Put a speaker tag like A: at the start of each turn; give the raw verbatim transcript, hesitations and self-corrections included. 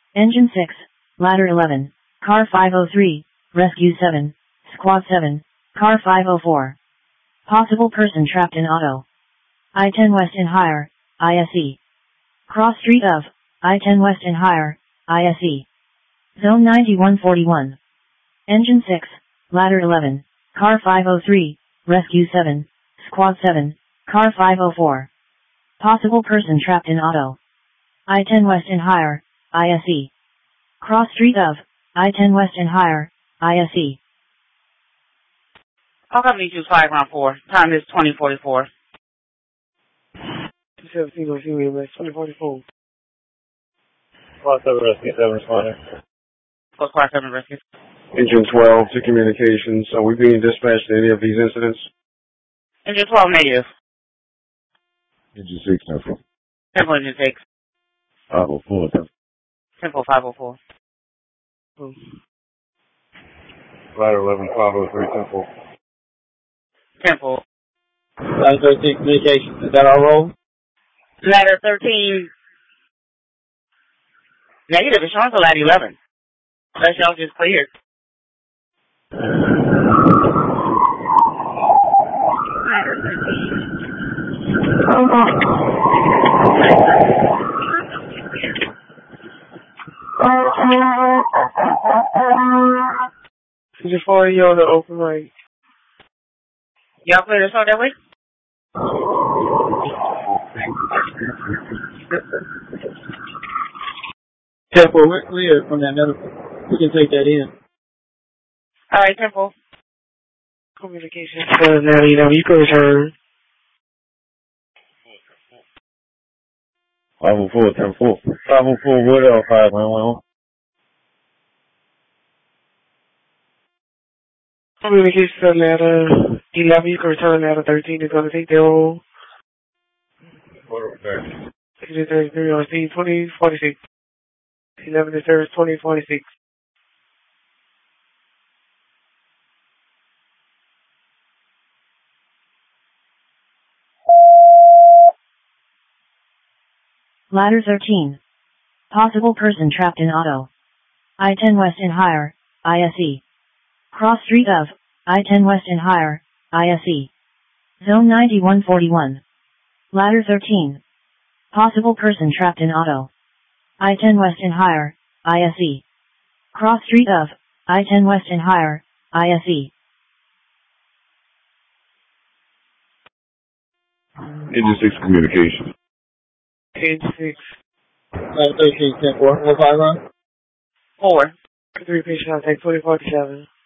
A: Engine six, Ladder eleven, Car five oh three, Rescue seven, Squad seven, Car five oh four. Possible person trapped in auto. I ten West in higher, I S E. Cross street of, I ten West in higher, I S E. Zone ninety-one forty-one. Engine six, Ladder eleven, Car five oh three, Rescue seven, Squad seven, Car five oh four. Possible person trapped in auto. I ten West in higher, I S E. Cross street of, I ten West in higher, I S E.
B: All company two five round four. Time is twenty forty-four.
C: two seventeen, twenty forty-four.
D: Class seven Rescue seven responding.
B: Close Class seven Rescue.
E: Engine twelve to communications. Are we being dispatched to any of these incidents?
B: Engine twelve negative.
E: Engine six, Temple.
B: Temple engine six.
E: five oh four, Temple.
B: Temple five oh four.
E: Ladder eleven, five oh three, Temple.
B: Temple.
D: Ladder thirteen communications. Is that our role?
B: Ladder thirteen. Negative. It's showing for ladder eleven. That y'all just cleared. Ladder thirteen.
C: Engine four, you on the open right.
B: Y'all clear this on that way?
D: Temple, we're clear from that middle. We can take that in.
B: Alright, Temple.
C: Communication. Uh, now, you know, you can return.
E: five oh four, Temple. five oh four, Wood L five one one.
C: Communication on ladder eleven, you can return ladder thirteen. Is going to take their role. Engine thirty-three on speed twenty forty-six. eleven to service twenty forty-six.
A: Ladder thirteen. Possible person trapped in auto. I ten West in higher, I S E. Cross street of, I ten West in higher, I S E. Zone ninety-one forty-one. Ladder thirteen. Possible person trapped in auto. I ten West in higher, I S E. Cross street of, I ten West in higher, I S E.
E: Engine six communication.
C: Engine six.
D: Ladder thirteen, ten four. What five run?
B: Four.
C: Three patient, I'll take twenty forty-seven.